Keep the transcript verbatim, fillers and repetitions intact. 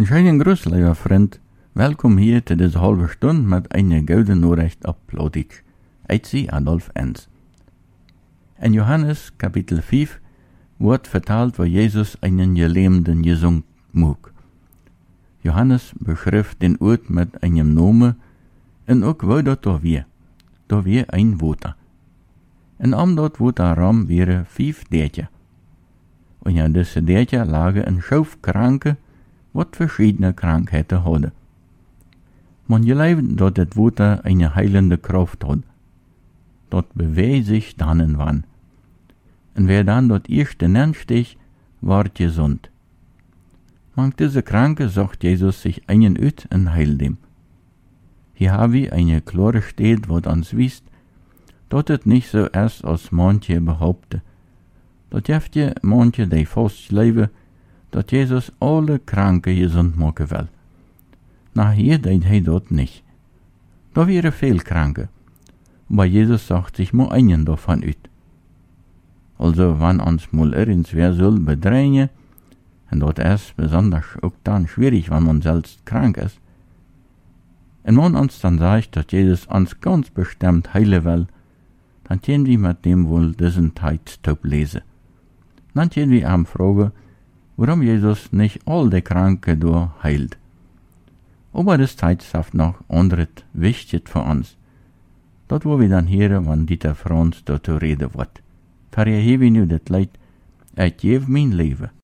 Een schönen Gruß, lieber Freund. Welkom hier zu dieser halben Stunde mit einer guten Nachricht auf Plattdeutsch. Ich sie Adolf Enz. In Johannes Kapitel vijf wird vertelt, wo Jesus einen Gelähmten gesungen mag. Johannes beschreibt den Ort mit einem Namen und auch wo dort da wir. Da wir ein Water. En om dat water ram wäre vijf Dächer. Und in diese Dächer lagen een Schoof Kranke, wat verschiedene Krankheiten hadden. Man gelooft dat het water eine heilende Kraft hat. Dat beweegt sich dann en wann. Und wer dann dort erste nennstich, ward gesund. Mang diese Kranke sagt Jesus sich einen uit en heilt dem. Hier haben wir eine klare Stelle, wat uns wisst, dat het nicht so erst als manche behaupten. Dat heeft je manche die vast leven, dat Jesus alle Kranken gesund maken will. Na, hier deed hij dat nicht. Da wäre viel Kranke. Aber Jesus sagt sich nur einen davon uit. Also, wenn uns mal irgendwer soll bedrängen, und das ist besonders auch dann schwierig, wenn man selbst krank ist, und man uns dann sagt, dass Jesus uns ganz bestimmt heilen will, dann können wir mit dem wohl diesen Teitstub lesen. Dann können wir ihm fragen, warum Jesus nicht all die Kranken durch heilt. Aber das Teitstub noch anderes wichtig für uns. Dort wo wir dann hören, wenn Dieter Franz dazu reden wird. Für ihr hier nu das Leid, ich gebe mein Leben.